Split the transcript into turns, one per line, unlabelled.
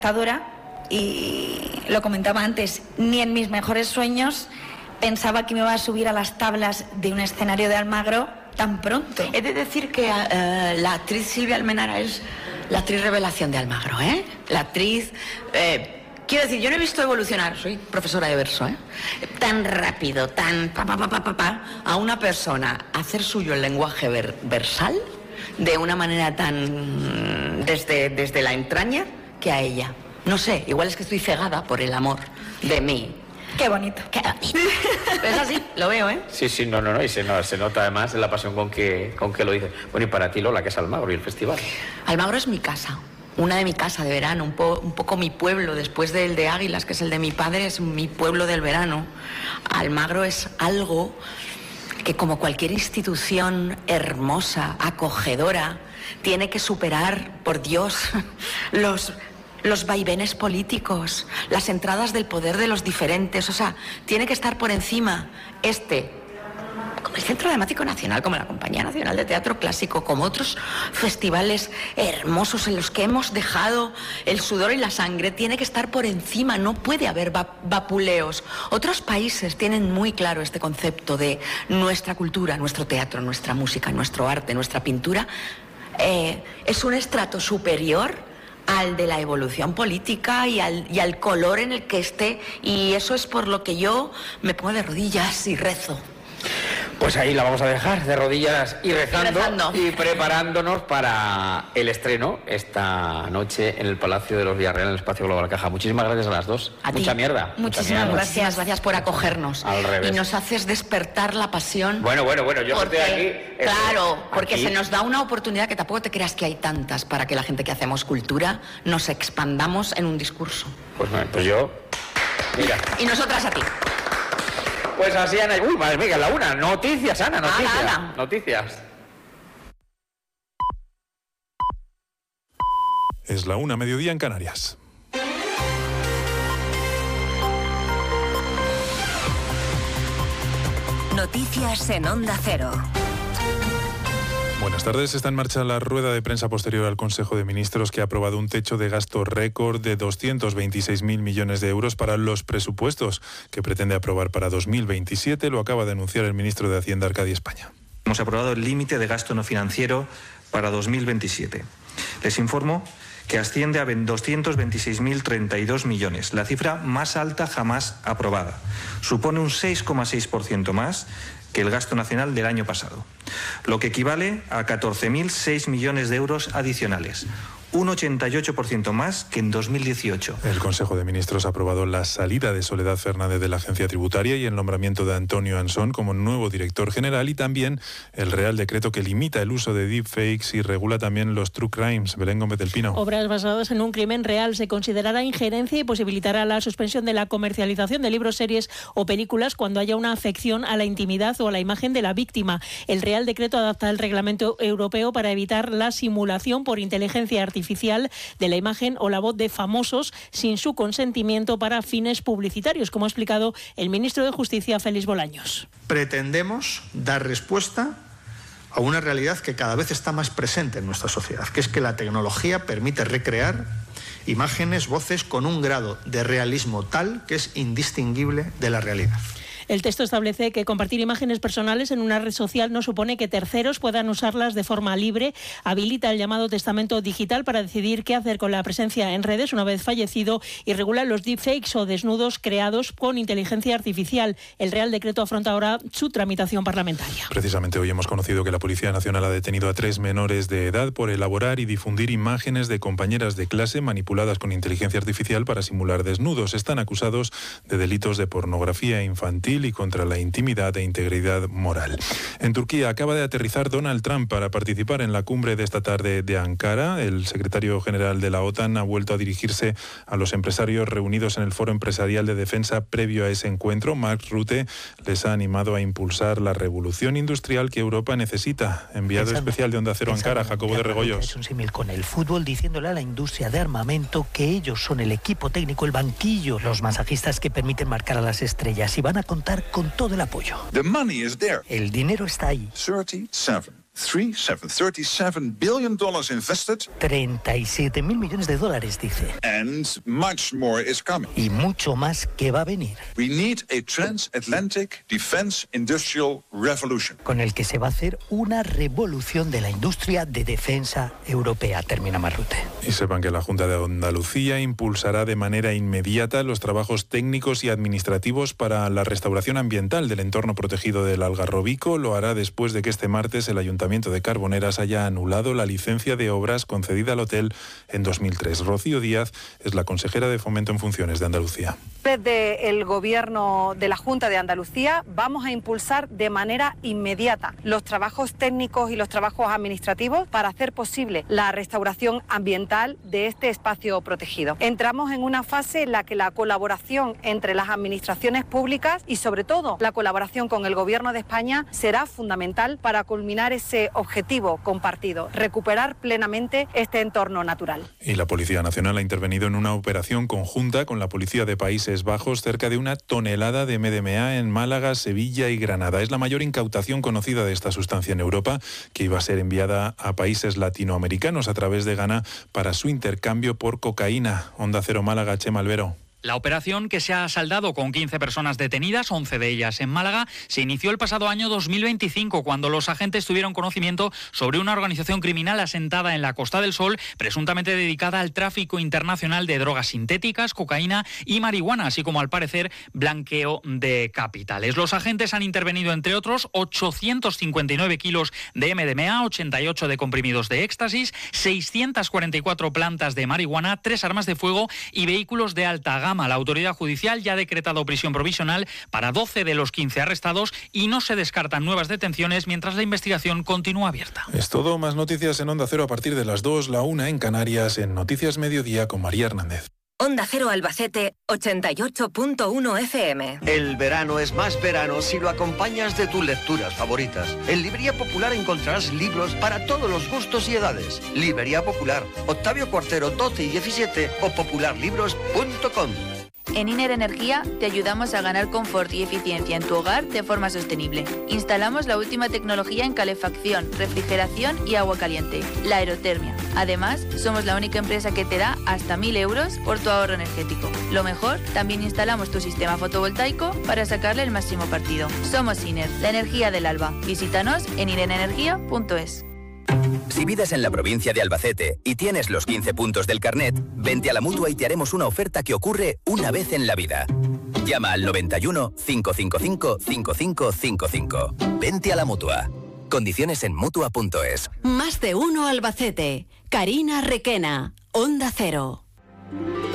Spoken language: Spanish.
Y lo comentaba antes, ni en mis mejores sueños pensaba que me iba a subir a las tablas de un escenario de Almagro tan pronto.
He de decir que la actriz Silvia Almenara es la actriz revelación de Almagro, ¿eh? La actriz... quiero decir, yo no he visto evolucionar, soy profesora de verso, tan rápido, tan a una persona hacer suyo el lenguaje versal de una manera tan desde la entraña que a ella. No sé, igual es que estoy cegada por el amor de mí.
Qué bonito.
Qué bonito. Es así, lo veo, ¿eh?
Sí, y se nota además la pasión con que lo dice. Bueno, y para ti, Lola, ¿qué es Almagro y el festival?
Almagro es mi casa, una de mi casa de verano, un poco mi pueblo, después del de Águilas, que es el de mi padre, es mi pueblo del verano. Almagro es algo que, como cualquier institución hermosa, acogedora, tiene que superar, por Dios, los vaivenes políticos, las entradas del poder de los diferentes, o sea, tiene que estar por encima como el Centro Dramático Nacional, como la Compañía Nacional de Teatro Clásico, como otros festivales hermosos en los que hemos dejado el sudor y la sangre, tiene que estar por encima, no puede haber vapuleos. Otros países tienen muy claro este concepto de nuestra cultura, nuestro teatro, nuestra música, nuestro arte, nuestra pintura, es un estrato superior al de la evolución política y al color en el que esté, y eso es por lo que yo me pongo de rodillas y rezo.
Pues ahí la vamos a dejar, de rodillas y rezando y preparándonos para el estreno esta noche en el Palacio de los Villarreal, en el Espacio Global Caja. Muchísimas gracias a las dos.
A
Mucha
ti.
mierda.
Muchísimas gracias por acogernos.
Al revés.
Y nos haces despertar la pasión.
Bueno, yo estoy aquí.
Claro, porque
aquí
se nos da una oportunidad que tampoco te creas que hay tantas para que la gente que hacemos cultura nos expandamos en un discurso.
Pues bueno, pues yo... Mira.
Y nosotras a ti.
Pues así, Ana. Uy, madre mía, la una. Noticias, Ana, noticias.
Ala.
Noticias.
Es la 1, mediodía en Canarias.
Noticias en Onda Cero.
Buenas tardes. Está en marcha la rueda de prensa posterior al Consejo de Ministros, que ha aprobado un techo de gasto récord de 226.000 millones de euros para los presupuestos que pretende aprobar para 2027. Lo acaba de anunciar el ministro de Hacienda, Arcadio España.
Hemos aprobado el límite de gasto no financiero para 2027. Les informo que asciende a 226.032 millones, la cifra más alta jamás aprobada. Supone un 6,6% más que el gasto nacional del año pasado, lo que equivale a 14.006 millones de euros adicionales, un 88% más que en 2018.
El Consejo de Ministros ha aprobado la salida de Soledad Fernández de la Agencia Tributaria y el nombramiento de Antonio Ansón como nuevo director general, y también el Real Decreto que limita el uso de deepfakes y regula también los true crimes. Belén Gómez del Pino.
Obras basadas en un crimen real se considerará injerencia y posibilitará la suspensión de la comercialización de libros, series o películas cuando haya una afección a la intimidad o a la imagen de la víctima. El Real Decreto adapta el reglamento europeo para evitar la simulación por inteligencia artificial de la imagen o la voz de famosos sin su consentimiento para fines publicitarios, como ha explicado el ministro de Justicia, Félix Bolaños.
Pretendemos dar respuesta a una realidad que cada vez está más presente en nuestra sociedad, que es que la tecnología permite recrear imágenes, voces con un grado de realismo tal que es indistinguible de la realidad.
El texto establece que compartir imágenes personales en una red social no supone que terceros puedan usarlas de forma libre. Habilita el llamado testamento digital para decidir qué hacer con la presencia en redes una vez fallecido, y regula los deepfakes o desnudos creados con inteligencia artificial. El Real Decreto afronta ahora su tramitación parlamentaria.
Precisamente hoy hemos conocido que la Policía Nacional ha detenido a 3 menores de edad por elaborar y difundir imágenes de compañeras de clase manipuladas con inteligencia artificial para simular desnudos. Están acusados de delitos de pornografía infantil y contra la intimidad e integridad moral. En Turquía acaba de aterrizar Donald Trump para participar en la cumbre de esta tarde de Ankara. El secretario general de la OTAN ha vuelto a dirigirse a los empresarios reunidos en el Foro Empresarial de Defensa previo a ese encuentro. Mark Rutte les ha animado a impulsar la revolución industrial que Europa necesita. Enviado especial de Onda Cero a Ankara, Jacobo de Regoyos.
Es un símil con el fútbol, diciéndole a la industria de armamento que ellos son el equipo técnico, el banquillo, los masajistas que permiten marcar a las estrellas, y van a contar con todo el apoyo.
The money is there.
El dinero está ahí.
37 $37 billion invested.
37.000 millones de dólares, dice.
And much more is coming.
Y mucho más que va a venir.
We need a transatlantic defense industrial revolution.
Con el que se va a hacer una revolución de la industria de defensa europea, termina Marrute.
Y sepan que la Junta de Andalucía impulsará de manera inmediata los trabajos técnicos y administrativos para la restauración ambiental del entorno protegido del Algarrobico. Lo hará después de que este martes el Ayuntamiento de Carboneras haya anulado la licencia de obras concedida al hotel en 2003. Rocío Díaz es la consejera de Fomento en funciones de Andalucía.
Desde el Gobierno de la Junta de Andalucía vamos a impulsar de manera inmediata los trabajos técnicos y los trabajos administrativos para hacer posible la restauración ambiental de este espacio protegido. Entramos en una fase en la que la colaboración entre las administraciones públicas y sobre todo la colaboración con el Gobierno de España será fundamental para culminar ese objetivo compartido, recuperar plenamente este entorno natural.
Y la Policía Nacional ha intervenido en una operación conjunta con la Policía de Países Bajos, cerca de 1 tonelada de MDMA en Málaga, Sevilla y Granada. Es la mayor incautación conocida de esta sustancia en Europa, que iba a ser enviada a países latinoamericanos a través de Ghana para su intercambio por cocaína. Onda Cero Málaga, Chema Albero.
La operación, que se ha saldado con 15 personas detenidas, 11 de ellas en Málaga, se inició el pasado año 2025, cuando los agentes tuvieron conocimiento sobre una organización criminal asentada en la Costa del Sol, presuntamente dedicada al tráfico internacional de drogas sintéticas, cocaína y marihuana, así como, al parecer, blanqueo de capitales. Los agentes han intervenido, entre otros, 859 kilos de MDMA, 88 de comprimidos de éxtasis, 644 plantas de marihuana, 3 armas de fuego y vehículos de alta gama. La autoridad judicial ya ha decretado prisión provisional para 12 de los 15 arrestados y no se descartan nuevas detenciones mientras la investigación continúa abierta.
Es todo. Más noticias en Onda Cero a partir de las 2, la 1 en Canarias, en Noticias Mediodía con María Hernández.
Onda Cero Albacete, 88.1 FM.
El verano es más verano si lo acompañas de tus lecturas favoritas. En Librería Popular encontrarás libros para todos los gustos y edades. Librería Popular, Octavio Cuartero 12 y 17 o popularlibros.com.
En Iner Energía te ayudamos a ganar confort y eficiencia en tu hogar de forma sostenible. Instalamos la última tecnología en calefacción, refrigeración y agua caliente, la aerotermia. Además, somos la única empresa que te da hasta 1.000 euros por tu ahorro energético. Lo mejor, también instalamos tu sistema fotovoltaico para sacarle el máximo partido. Somos Iner, la energía del alba. Visítanos en inerenergia.es.
Si vives en la provincia de Albacete y tienes los 15 puntos del carnet, vente a la Mutua y te haremos una oferta que ocurre una vez en la vida. Llama al 91 555 5555. Vente a la Mutua. Condiciones en Mutua.es.
Más de uno Albacete. Karina Requena, Onda Cero.